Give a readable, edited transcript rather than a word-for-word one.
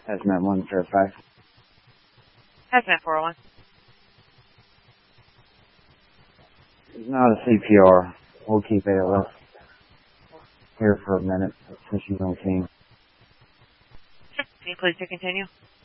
Hazmat 105. Hazmat 401. He's not a CPR. We'll keep ALS here for a minute since she's on scene. Sure. Can you please continue?